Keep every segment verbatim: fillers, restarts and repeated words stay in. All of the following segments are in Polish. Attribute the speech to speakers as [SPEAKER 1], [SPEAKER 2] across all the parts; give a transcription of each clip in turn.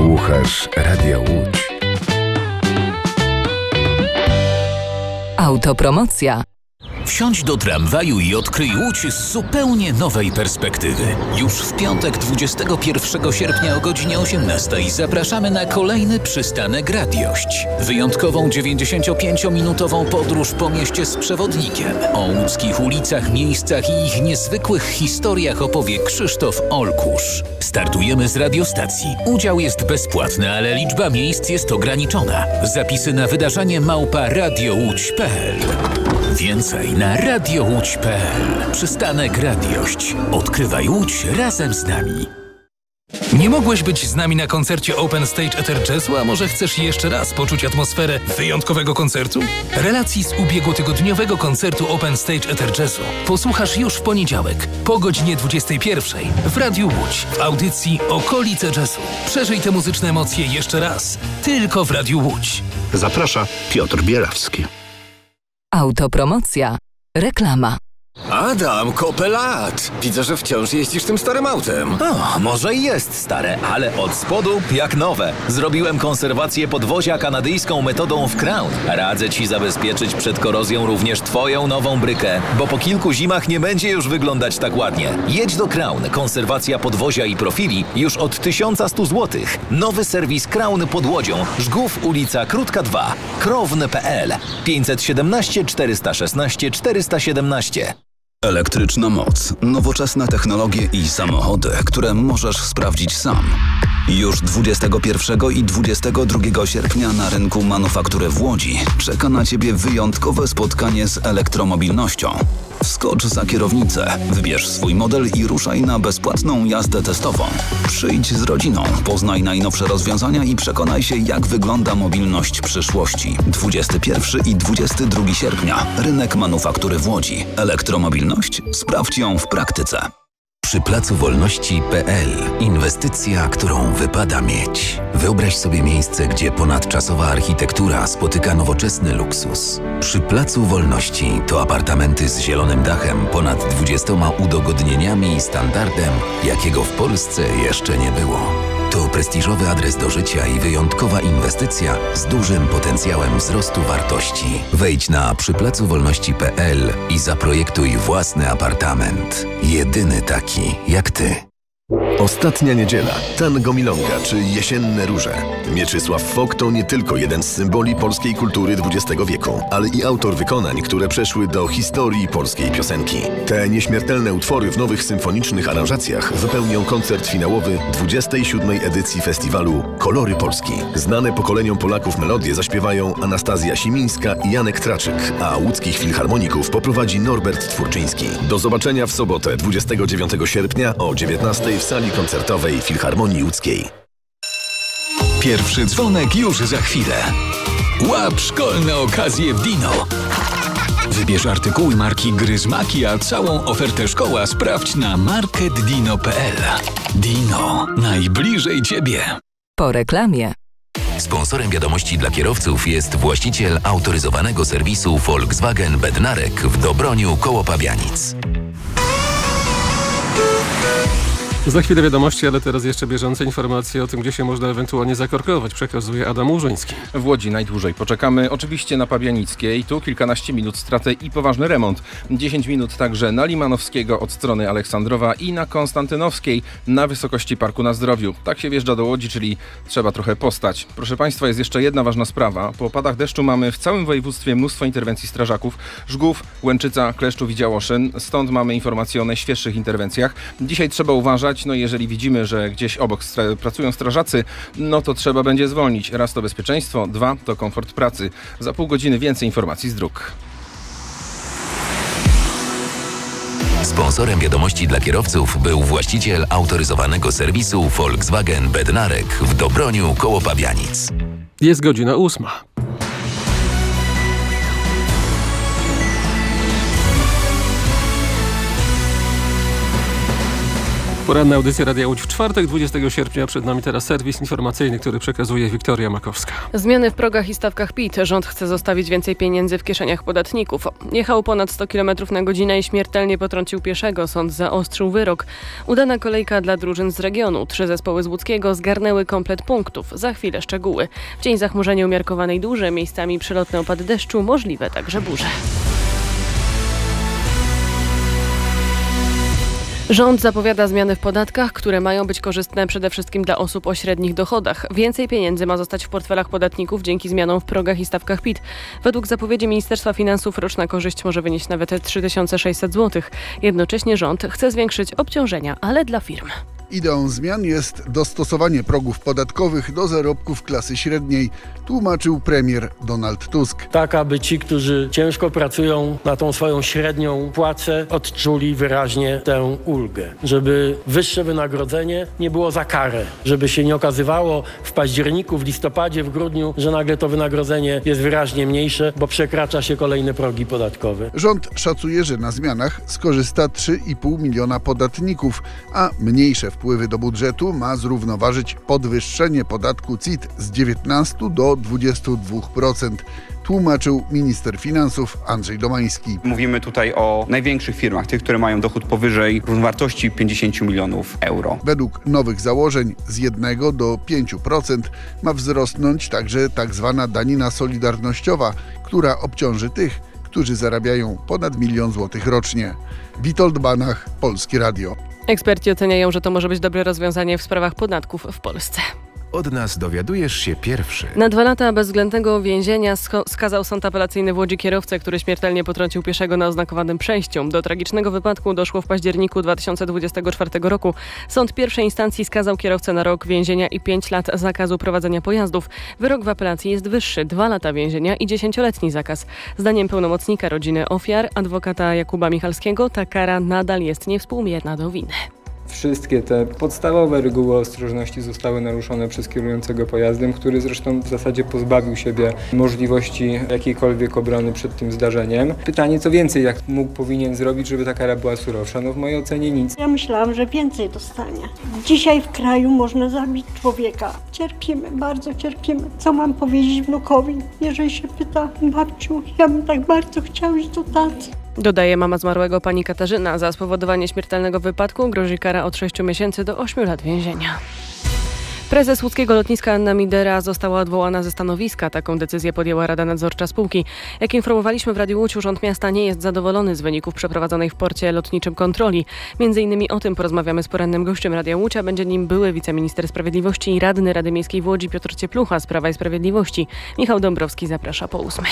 [SPEAKER 1] Słuchasz Radia Łódź.
[SPEAKER 2] Autopromocja.
[SPEAKER 3] Wsiądź do tramwaju i odkryj Łódź z zupełnie nowej perspektywy. Już w piątek dwudziestego pierwszego sierpnia o godzinie osiemnastej zapraszamy na kolejny przystanek Radiość. Wyjątkową dziewięćdziesięciopięciominutową podróż po mieście z przewodnikiem. O łódzkich ulicach, miejscach i ich niezwykłych historiach opowie Krzysztof Olkusz. Startujemy z radiostacji. Udział jest bezpłatny, ale liczba miejsc jest ograniczona. Zapisy na wydarzenie małpa radiołódź kropka p l. Więcej na radiołódź kropka p l. Przystanek Radiość. Odkrywaj Łódź razem z nami.
[SPEAKER 4] Nie mogłeś być z nami na koncercie Open Stage Ether Jazzu, a może chcesz jeszcze raz poczuć atmosferę wyjątkowego koncertu? Relacji z ubiegłotygodniowego koncertu Open Stage Ether Jazzu posłuchasz już w poniedziałek po godzinie dwudziestej pierwszej w Radiu Łódź w audycji Okolice Jazzu. Przeżyj te muzyczne emocje jeszcze raz, tylko w Radiu Łódź.
[SPEAKER 5] Zaprasza Piotr Bierawski.
[SPEAKER 2] Autopromocja. Reklama.
[SPEAKER 6] Adam, kopę lat! Widzę, że wciąż jeździsz tym starym autem.
[SPEAKER 7] O, może i jest stare, ale od spodu jak nowe. Zrobiłem konserwację podwozia kanadyjską metodą w Crown. Radzę ci zabezpieczyć przed korozją również twoją nową brykę, bo po kilku zimach nie będzie już wyglądać tak ładnie. Jedź do Crown. Konserwacja podwozia i profili już od tysiąc sto złotych. Nowy serwis Crown pod Łodzią. Żgów, ulica Krótka dwa. krowny kropka p l. pięćset siedemnaście czterysta szesnaście czterysta siedemnaście.
[SPEAKER 8] Elektryczna moc, nowoczesne technologie i samochody, które możesz sprawdzić sam. Już dwudziestego pierwszego i dwudziestego drugiego sierpnia na rynku manufaktury w Łodzi czeka na Ciebie wyjątkowe spotkanie z elektromobilnością. Wskocz za kierownicę, wybierz swój model i ruszaj na bezpłatną jazdę testową. Przyjdź z rodziną, poznaj najnowsze rozwiązania i przekonaj się, jak wygląda mobilność przyszłości. dwudziestego pierwszego i dwudziestego drugiego sierpnia. Rynek manufaktury w Łodzi. Elektromobilność? Sprawdź ją w praktyce.
[SPEAKER 9] Przy Placu Wolności kropka p l. Inwestycja, którą wypada mieć. Wyobraź sobie miejsce, gdzie ponadczasowa architektura spotyka nowoczesny luksus. Przy Placu Wolności to apartamenty z zielonym dachem, ponad dwudziestoma udogodnieniami i standardem, jakiego w Polsce jeszcze nie było. To prestiżowy adres do życia i wyjątkowa inwestycja z dużym potencjałem wzrostu wartości. Wejdź na przy placu wolności kropka p l i zaprojektuj własny apartament. Jedyny taki jak ty.
[SPEAKER 10] Ostatnia niedziela, tango milonga czy jesienne róże. Mieczysław Fok to nie tylko jeden z symboli polskiej kultury dwudziestego wieku, ale i autor wykonań, które przeszły do historii polskiej piosenki. Te nieśmiertelne utwory w nowych symfonicznych aranżacjach wypełnią koncert finałowy dwudziestej siódmej edycji festiwalu Kolory Polski. Znane pokoleniom Polaków melodie zaśpiewają Anastazja Simińska i Janek Traczyk, a łódzkich filharmoników poprowadzi Norbert Twórczyński. Do zobaczenia w sobotę dwudziestego dziewiątego sierpnia o dziewiętnastej w sali koncertowej Filharmonii Łódzkiej.
[SPEAKER 11] Pierwszy dzwonek już za chwilę. Łap szkolne okazje w Dino. Wybierz artykuły marki Gryzmaki, a całą ofertę szkoła sprawdź na market dino kropka p l. Dino, najbliżej Ciebie.
[SPEAKER 2] Po reklamie.
[SPEAKER 9] Sponsorem wiadomości dla kierowców jest właściciel autoryzowanego serwisu Volkswagen Bednarek w Dobroniu koło Pabianic.
[SPEAKER 12] Za chwilę wiadomości, ale teraz jeszcze bieżące informacje o tym, gdzie się można ewentualnie zakorkować. Przekazuje Adam Urzyński.
[SPEAKER 13] W Łodzi najdłużej poczekamy oczywiście na Pabianickiej. Tu kilkanaście minut straty i poważny remont. dziesięć minut także na Limanowskiego od strony Aleksandrowa i na Konstantynowskiej na wysokości Parku na Zdrowiu. Tak się wjeżdża do Łodzi, czyli trzeba trochę postać. Proszę Państwa, jest jeszcze jedna ważna sprawa. Po opadach deszczu mamy w całym województwie mnóstwo interwencji strażaków. Żgów, Łęczyca, Kleszczów i Działoszyn. Stąd mamy informacje o najświeższych interwencjach. Dzisiaj trzeba uważać. No jeżeli widzimy, że gdzieś obok stra- pracują strażacy, no to trzeba będzie zwolnić. Raz to bezpieczeństwo, dwa to komfort pracy. Za pół godziny więcej informacji z dróg.
[SPEAKER 9] Sponsorem wiadomości dla kierowców był właściciel autoryzowanego serwisu Volkswagen Bednarek w Dobroniu koło Pabianic.
[SPEAKER 12] Jest godzina ósma. Poranna audycja Radia Łódź w czwartek, dwudziestego sierpnia. Przed nami teraz serwis informacyjny, który przekazuje Wiktoria Makowska.
[SPEAKER 14] Zmiany w progach i stawkach P I T. Rząd chce zostawić więcej pieniędzy w kieszeniach podatników. Jechał ponad sto kilometrów na godzinę i śmiertelnie potrącił pieszego. Sąd zaostrzył wyrok. Udana kolejka dla drużyn z regionu. Trzy zespoły z Łódzkiego zgarnęły komplet punktów. Za chwilę szczegóły. W dzień zachmurzenia umiarkowanej duże, miejscami przelotne opady deszczu, możliwe także burze. Rząd zapowiada zmiany w podatkach, które mają być korzystne przede wszystkim dla osób o średnich dochodach. Więcej pieniędzy ma zostać w portfelach podatników dzięki zmianom w progach i stawkach P I T. Według zapowiedzi Ministerstwa Finansów roczna korzyść może wynieść nawet trzy tysiące sześćset złotych. Jednocześnie rząd chce zwiększyć obciążenia, ale dla firm.
[SPEAKER 15] Ideą zmian jest dostosowanie progów podatkowych do zarobków klasy średniej, tłumaczył premier Donald Tusk.
[SPEAKER 16] Tak, aby ci, którzy ciężko pracują na tą swoją średnią płacę, odczuli wyraźnie tę ulgę. Żeby wyższe wynagrodzenie nie było za karę. Żeby się nie okazywało w październiku, w listopadzie, w grudniu, że nagle to wynagrodzenie jest wyraźnie mniejsze, bo przekracza się kolejne progi podatkowe.
[SPEAKER 15] Rząd szacuje, że na zmianach skorzysta trzy i pół miliona podatników, a mniejsze wpływy do budżetu ma zrównoważyć podwyższenie podatku C I T z dziewiętnastu do dwudziestu dwóch procent. Tłumaczył minister finansów Andrzej Domański.
[SPEAKER 17] Mówimy tutaj o największych firmach, tych, które mają dochód powyżej równowartości pięćdziesiąt milionów euro.
[SPEAKER 15] Według nowych założeń z jednego do pięciu procent ma wzrosnąć także tak zwana danina solidarnościowa, która obciąży tych, którzy zarabiają ponad milion złotych rocznie. Witold Banach, Polskie Radio.
[SPEAKER 14] Eksperci oceniają, że to może być dobre rozwiązanie w sprawach podatków w Polsce.
[SPEAKER 1] Od nas dowiadujesz się pierwszy.
[SPEAKER 14] Na dwa lata bezwzględnego więzienia skazał sąd apelacyjny w Łodzi kierowcę, który śmiertelnie potrącił pieszego na oznakowanym przejściu. Do tragicznego wypadku doszło w październiku dwa tysiące dwudziestego czwartego roku. Sąd pierwszej instancji skazał kierowcę na rok więzienia i pięć lat zakazu prowadzenia pojazdów. Wyrok w apelacji jest wyższy, dwa lata więzienia i dziesięcioletni zakaz. Zdaniem pełnomocnika rodziny ofiar, adwokata Jakuba Michalskiego, ta kara nadal jest niewspółmierna do winy.
[SPEAKER 18] Wszystkie te podstawowe reguły ostrożności zostały naruszone przez kierującego pojazdem, który zresztą w zasadzie pozbawił siebie możliwości jakiejkolwiek obrony przed tym zdarzeniem. Pytanie, co więcej, jak mógł, powinien zrobić, żeby ta kara była surowsza? No w mojej ocenie nic.
[SPEAKER 19] Ja myślałam, że więcej dostanie. Dzisiaj w kraju można zabić człowieka. Cierpimy, bardzo cierpimy. Co mam powiedzieć wnukowi, jeżeli się pyta, babciu, ja bym tak bardzo chciał iść do taty.
[SPEAKER 14] Dodaje mama zmarłego pani Katarzyna. Za spowodowanie śmiertelnego wypadku grozi kara od sześciu miesięcy do ośmiu lat więzienia. Prezes łódzkiego lotniska Anna Midera została odwołana ze stanowiska. Taką decyzję podjęła Rada Nadzorcza spółki. Jak informowaliśmy w Radiu Łódź, Urząd Miasta nie jest zadowolony z wyników przeprowadzonej w porcie lotniczym kontroli. Między innymi o tym porozmawiamy z porannym gościem Radia Łódź, a będzie nim były wiceminister sprawiedliwości i radny Rady Miejskiej w Łodzi Piotr Cieplucha z Prawa i Sprawiedliwości. Michał Dąbrowski zaprasza po ósmej.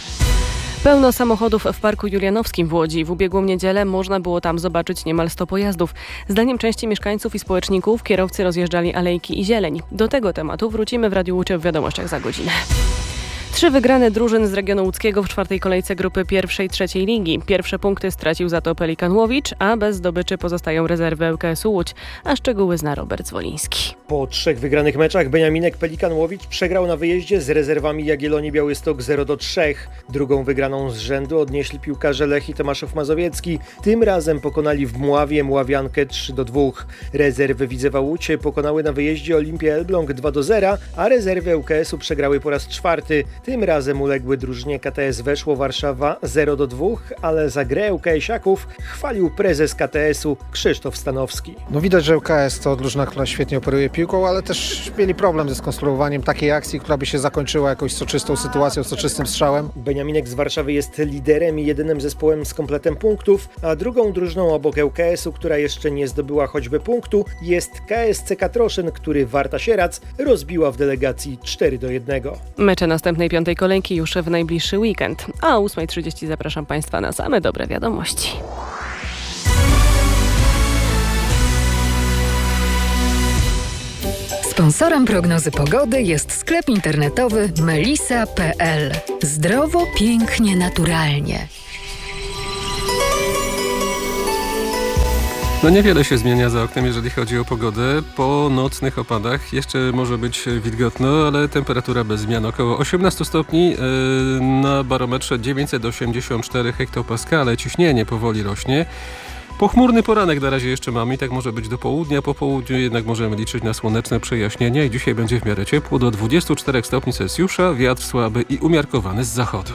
[SPEAKER 14] Pełno samochodów w Parku Julianowskim w Łodzi. W ubiegłą niedzielę można było tam zobaczyć niemal sto pojazdów. Zdaniem części mieszkańców i społeczników kierowcy rozjeżdżali alejki i zieleń. Do tego tematu wrócimy w Radiu Łódź w wiadomościach za godzinę. Trzy wygrane drużyn z regionu łódzkiego w czwartej kolejce grupy pierwszej trzeciej ligi. Pierwsze punkty stracił za to Pelikan Łowicz, a bez zdobyczy pozostają rezerwy L K S u Łódź, a szczegóły zna Robert Zwoliński.
[SPEAKER 20] Po trzech wygranych meczach Beniaminek Pelikan Łowicz przegrał na wyjeździe z rezerwami Jagiellonii Białystok zero do trzech. Drugą wygraną z rzędu odnieśli piłkarze Lech i Tomaszów Mazowiecki. Tym razem pokonali w Mławie Mławiankę trzy do dwóch. Rezerwy Widzewa Łódź pokonały na wyjeździe Olimpię Elbląg dwa do zera, a rezerwy L K S u przegrały po raz czwarty. Tym razem uległy drużynie K T S Weszło Warszawa zero do dwóch, ale za grę L K S-iaków chwalił prezes K T S u Krzysztof Stanowski.
[SPEAKER 21] No widać, że L K S to drużyna, która świetnie operuje piłką, ale też mieli problem ze skonstruowaniem takiej akcji, która by się zakończyła jakąś soczystą sytuacją, soczystym strzałem.
[SPEAKER 20] Beniaminek z Warszawy jest liderem i jedynym zespołem z kompletem punktów, a drugą drużyną obok L K S u, która jeszcze nie zdobyła choćby punktu, jest K S C Katroszyn, który Warta Sierac rozbiła w delegacji cztery do jednego.
[SPEAKER 14] Mecze następnej piątej kolejki już w najbliższy weekend, a o ósma trzydzieści zapraszam Państwa na same dobre wiadomości.
[SPEAKER 2] Sponsorem prognozy pogody jest sklep internetowy melisa kropka p l. Zdrowo, pięknie, naturalnie.
[SPEAKER 12] No niewiele się zmienia za oknem, jeżeli chodzi o pogodę. Po nocnych opadach jeszcze może być wilgotno, ale temperatura bez zmian około osiemnaście stopni. Yy, na barometrze dziewięćset osiemdziesiąt cztery hektopaskale. Ciśnienie powoli rośnie. Pochmurny poranek na razie jeszcze mamy i tak może być do południa. Po południu jednak możemy liczyć na słoneczne przejaśnienia i dzisiaj będzie w miarę ciepło do dwudziestu czterech stopni Celsjusza, wiatr słaby i umiarkowany z zachodu.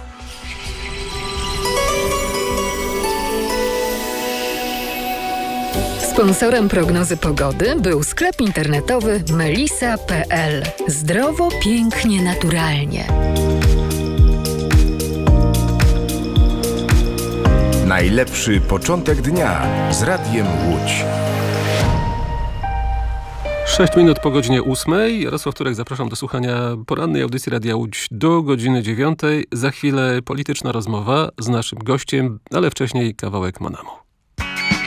[SPEAKER 2] Sponsorem prognozy pogody był sklep internetowy melisa kropka pe el. Zdrowo, pięknie, naturalnie.
[SPEAKER 1] Najlepszy początek dnia z Radiem Łódź.
[SPEAKER 12] Sześć minut po godzinie ósmej. Jarosław Turek, zapraszam do słuchania porannej audycji Radia Łódź do godziny dziewiątej. Za chwilę polityczna rozmowa z naszym gościem, ale wcześniej kawałek Monamu.